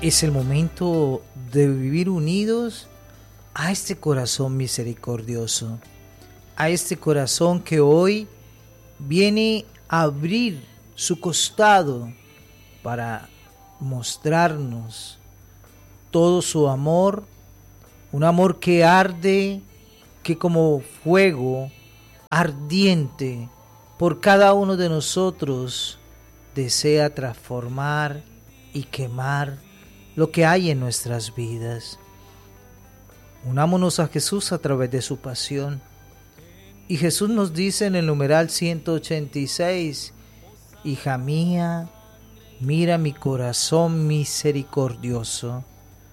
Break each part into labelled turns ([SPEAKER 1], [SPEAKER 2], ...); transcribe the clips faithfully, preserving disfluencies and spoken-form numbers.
[SPEAKER 1] Es el momento de vivir unidos a este corazón misericordioso, a este corazón que hoy viene a abrir su costado para mostrarnos todo su amor, un amor que arde, que como fuego ardiente por cada uno de nosotros desea transformar y quemar lo que hay en nuestras vidas. Unámonos a Jesús a través de su pasión. Y Jesús nos dice en el numeral ciento ochenta y seis, hija mía, mira mi corazón misericordioso.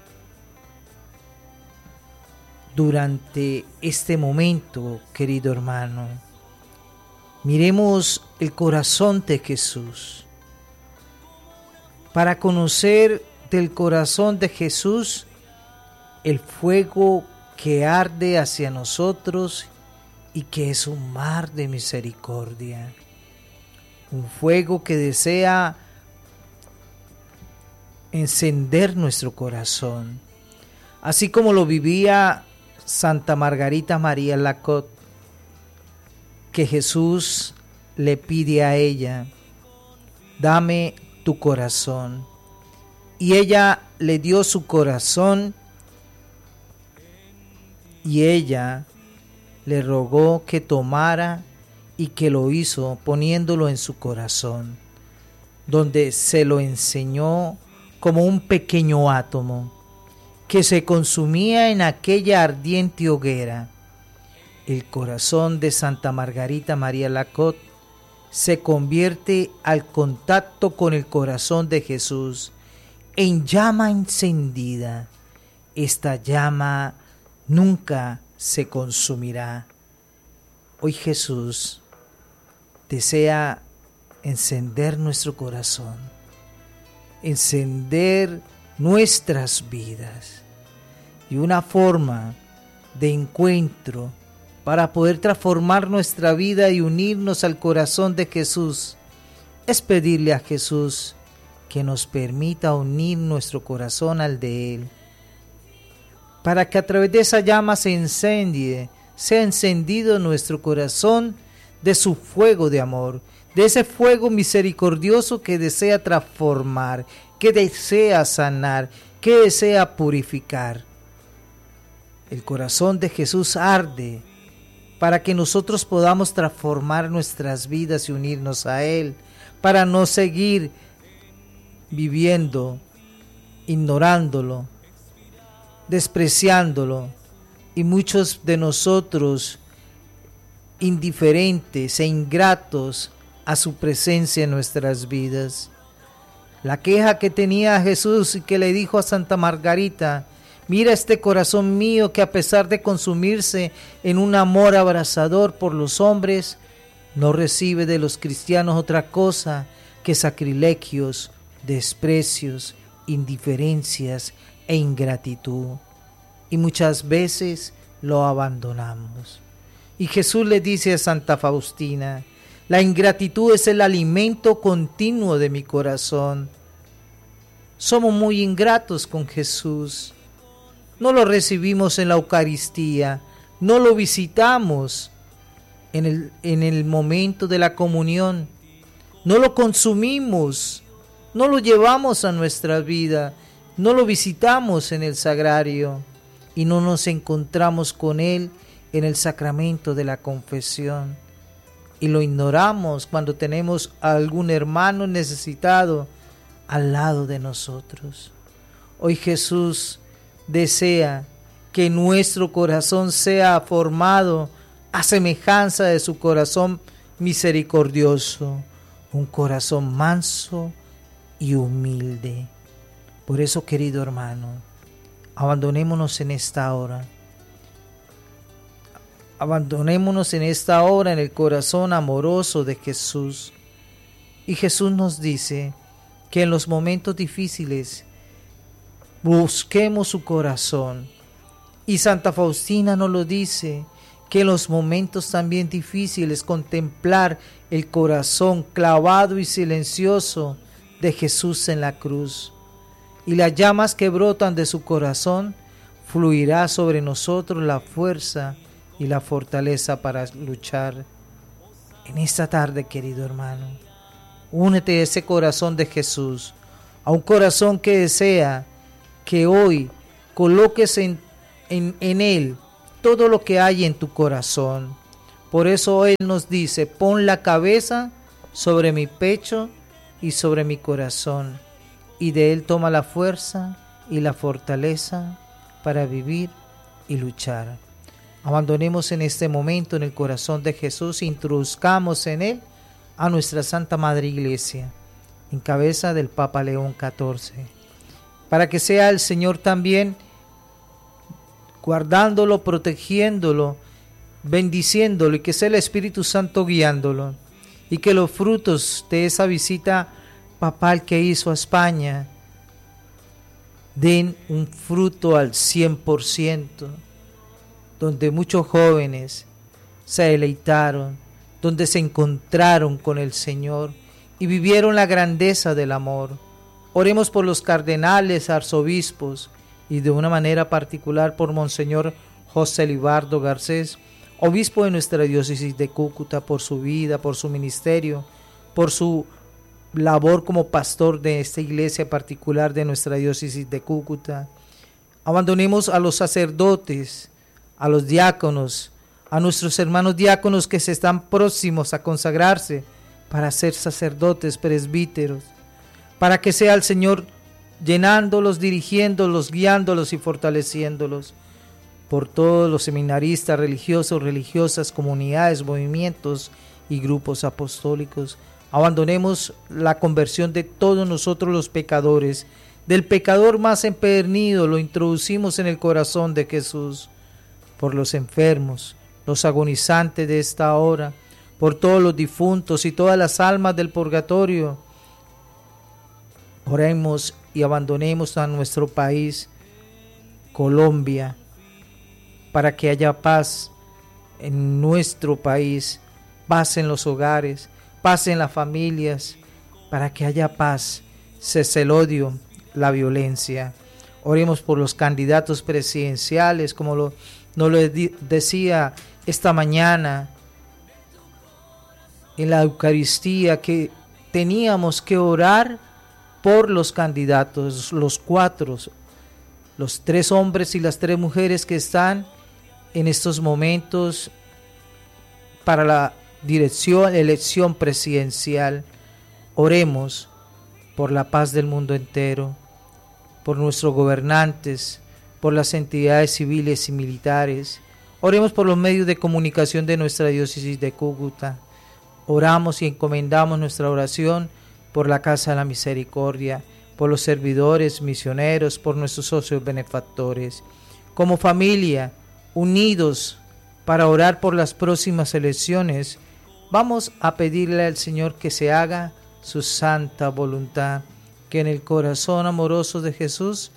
[SPEAKER 1] Durante este momento, querido hermano, miremos el corazón de Jesús. Para conocer del corazón de Jesús el fuego que arde hacia nosotros y que es un mar de misericordia. Un fuego que desea encender nuestro corazón. Así como lo vivía Santa Margarita María Lacotte, que Jesús le pide a ella, dame tu corazón. Y ella le dio su corazón y ella le rogó que tomara y que lo hizo poniéndolo en su corazón, donde se lo enseñó como un pequeño átomo que se consumía en aquella ardiente hoguera. El corazón de Santa Margarita María Lacotte se convierte al contacto con el corazón de Jesús en llama encendida. Esta llama nunca se consumirá. Hoy Jesús desea encender nuestro corazón, encender nuestras vidas. Y una forma de encuentro para poder transformar nuestra vida y unirnos al corazón de Jesús es pedirle a Jesús que nos permita unir nuestro corazón al de Él, para que a través de esa llama se encendie, sea encendido nuestro corazón de su fuego de amor, de ese fuego misericordioso que desea transformar, que desea sanar, que desea purificar. El corazón de Jesús arde para que nosotros podamos transformar nuestras vidas y unirnos a Él, para no seguir viviendo, ignorándolo, despreciándolo, y muchos de nosotros indiferentes e ingratos a su presencia en nuestras vidas. La queja que tenía Jesús y que le dijo a Santa Margarita, mira este corazón mío que a pesar de consumirse en un amor abrasador por los hombres, no recibe de los cristianos otra cosa que sacrilegios, desprecios, indiferencias e ingratitud. Y muchas veces lo abandonamos. Y Jesús le dice a Santa Faustina, la ingratitud es el alimento continuo de mi corazón. Somos muy ingratos con Jesús. No lo recibimos en la Eucaristía, no lo visitamos en el, en el momento de la comunión, no lo consumimos, no lo llevamos a nuestra vida, no lo visitamos en el sagrario y no nos encontramos con Él en el sacramento de la confesión. Y lo ignoramos cuando tenemos a algún hermano necesitado al lado de nosotros. Hoy Jesús desea que nuestro corazón sea formado a semejanza de su corazón misericordioso, un corazón manso y humilde. Por eso, querido hermano, abandonémonos en esta hora. Abandonémonos en esta hora en el corazón amoroso de Jesús. Y Jesús nos dice que en los momentos difíciles busquemos su corazón. Y Santa Faustina nos lo dice, que en los momentos también difíciles contemplar el corazón clavado y silencioso de Jesús en la cruz. y las llamas que brotan de su corazón, fluirá sobre nosotros la fuerza y la fortaleza para luchar. En esta tarde, querido hermano, únete a ese corazón de Jesús, a un corazón que desea que hoy coloques en, en, en Él todo lo que hay en tu corazón. Por eso Él nos dice, pon la cabeza sobre mi pecho y sobre mi corazón, y de Él toma la fuerza y la fortaleza para vivir y luchar. Abandonemos en este momento en el corazón de Jesús, introduzcamos en Él a nuestra Santa Madre Iglesia, en cabeza del Papa León catorce, para que sea el Señor también guardándolo, protegiéndolo, bendiciéndolo, y que sea el Espíritu Santo guiándolo, y que los frutos de esa visita papal que hizo a España den un fruto al cien por ciento, donde muchos jóvenes se deleitaron, donde se encontraron con el Señor y vivieron la grandeza del amor. Oremos por los cardenales, arzobispos y de una manera particular por Monseñor José Libardo Garcés, obispo de nuestra diócesis de Cúcuta, por su vida, por su ministerio, por su labor como pastor de esta iglesia particular de nuestra diócesis de Cúcuta. Abandonemos a los sacerdotes, a los diáconos, a nuestros hermanos diáconos que se están próximos a consagrarse para ser sacerdotes, presbíteros, para que sea el Señor llenándolos, dirigiéndolos, guiándolos y fortaleciéndolos. Por todos los seminaristas religiosos, religiosas, comunidades, movimientos y grupos apostólicos. Abandonemos la conversión de todos nosotros los pecadores. Del pecador más empedernido lo introducimos en el corazón de Jesús. Por los enfermos, los agonizantes de esta hora, por todos los difuntos y todas las almas del purgatorio. Oremos y abandonemos a nuestro país, Colombia, para que haya paz en nuestro país, paz en los hogares, paz en las familias, para que haya paz, cese el odio, la violencia. Oremos por los candidatos presidenciales, como lo, nos lo decía esta mañana en la Eucaristía, que teníamos que orar por los candidatos, los cuatro, los tres hombres y las tres mujeres que están en estos momentos para la dirección, elección presidencial. Oremos por la paz del mundo entero, por nuestros gobernantes, por las entidades civiles y militares. Oremos por los medios de comunicación de nuestra diócesis de Cúcuta. Oramos y encomendamos nuestra oración por la Casa de la Misericordia, por los servidores misioneros, por nuestros socios benefactores. Como familia, unidos para orar por las próximas elecciones, vamos a pedirle al Señor que se haga su santa voluntad, que en el corazón amoroso de Jesús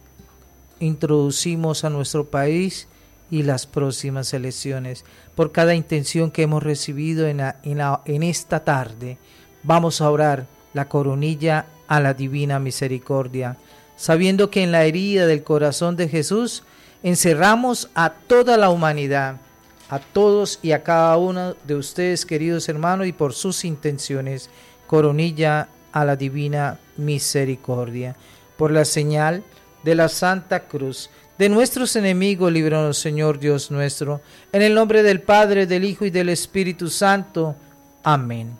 [SPEAKER 1] introducimos a nuestro país y las próximas elecciones. Por cada intención que hemos recibido en, la, en, la, en esta tarde, vamos a orar la coronilla a la divina misericordia, sabiendo que en la herida del corazón de Jesús encerramos a toda la humanidad, a todos y a cada uno de ustedes, queridos hermanos, y por sus intenciones, coronilla a la divina misericordia. Por la señal de la Santa Cruz de nuestros enemigos, líbranos, Señor Dios nuestro, en el nombre del Padre, del Hijo y del Espíritu Santo. Amén.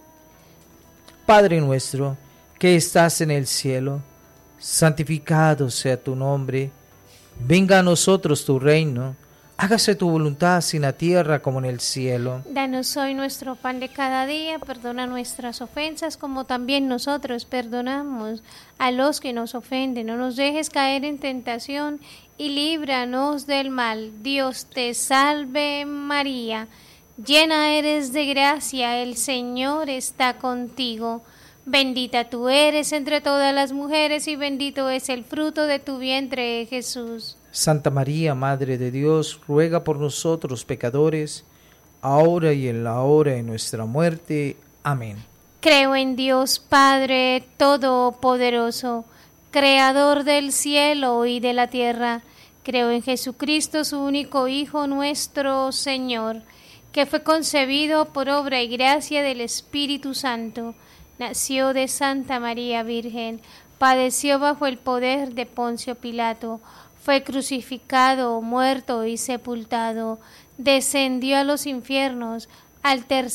[SPEAKER 1] Padre nuestro, que estás en el cielo, santificado sea tu nombre. Venga a nosotros tu reino. Hágase tu voluntad así en la tierra como en el cielo.
[SPEAKER 2] Danos hoy nuestro pan de cada día, perdona nuestras ofensas como también nosotros perdonamos a los que nos ofenden. No nos dejes caer en tentación y líbranos del mal. Dios te salve María, llena eres de gracia, el Señor está contigo. Bendita tú eres entre todas las mujeres y bendito es el fruto de tu vientre, Jesús.
[SPEAKER 1] Santa María, Madre de Dios, ruega por nosotros pecadores, ahora y en la hora de nuestra muerte. Amén.
[SPEAKER 2] Creo en Dios Padre Todopoderoso, Creador del cielo y de la tierra. Creo en Jesucristo, su único Hijo, nuestro Señor, que fue concebido por obra y gracia del Espíritu Santo. Nació de Santa María Virgen, padeció bajo el poder de Poncio Pilato, fue crucificado, muerto y sepultado, descendió a los infiernos, al tercer